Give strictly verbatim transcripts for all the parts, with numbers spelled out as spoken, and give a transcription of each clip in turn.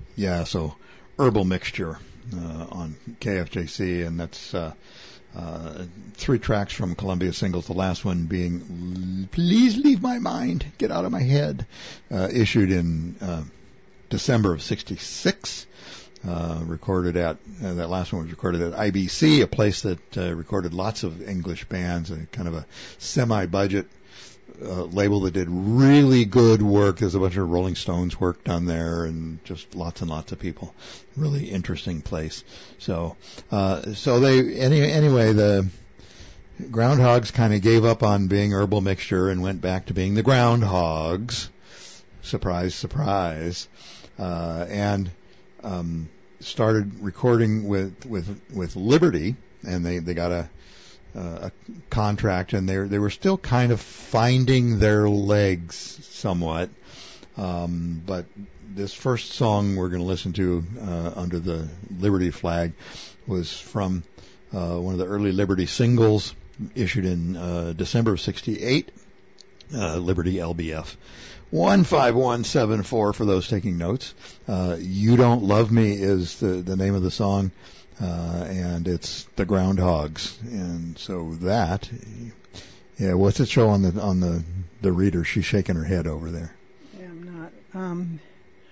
Yeah, so Herbal Mixture uh, on K F J C, and that's uh, uh, three tracks from Columbia singles, the last one being Please Leave My Mind, Get Out of My Head, uh, issued in uh, December of sixty-six. Uh, recorded at, uh, that last one was recorded at I B C, a place that uh, recorded lots of English bands, a kind of a semi-budget uh, label that did really good work. There's a bunch of Rolling Stones work done there and just lots and lots of people. Really interesting place. So, uh, so they, any, anyway, the Groundhogs kind of gave up on being Herbal Mixture and went back to being the Groundhogs. Surprise, surprise. Uh, and, Um, started recording with, with, with Liberty, and they, they got a, uh, a contract, and they they were still kind of finding their legs somewhat. Um, but this first song we're going to listen to, uh, under the Liberty flag was from, uh, one of the early Liberty singles issued in, uh, December of sixty-eight, uh, Liberty L B F. one five one seven four for those taking notes. Uh, You Don't Love Me is the, the name of the song, uh, and it's the Groundhogs. And so that, yeah, what's it show on the, on the, the reader? She's shaking her head over there. Yeah, I'm not, um,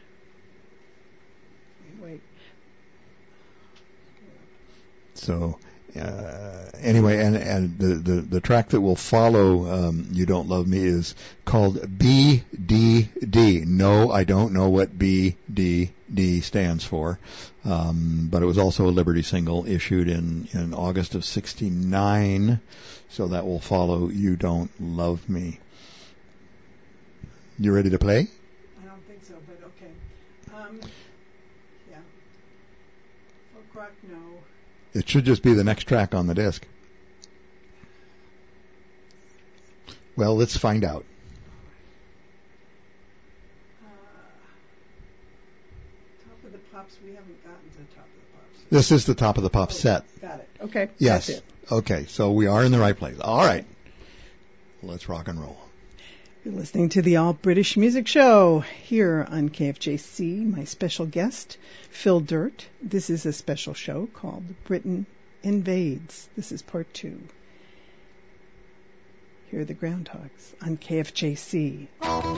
wait. So, Uh, anyway, and, and the, the, the track that will follow, um, You Don't Love Me is called B D D. No, I don't know what B D D stands for. Um, but it was also a Liberty single issued in, in August of sixty-nine. So that will follow You Don't Love Me. You ready to play? I don't think so, but okay. Um, yeah. Folk rock, no. It should just be the next track on the disc. Well, let's find out. Uh, top of the Pops, we haven't gotten to the Top of the Pops. This is the Top of the Pops oh, set. Got it. Okay. Yes. That's it. Okay, so we are in the right place. All right. Let's rock and roll. You're listening to the All British Music Show here on K F J C. My special guest, Phil Dirt. This is a special show called Britain Invades. This is part two. Here are the Groundhogs on K F J C.